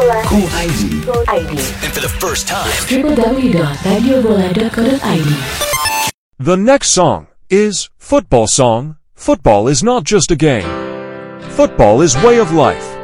GoID. And for the first time, www.radiobola.co.id. The next song is Football Song. Football is not just a game. Football is way of life.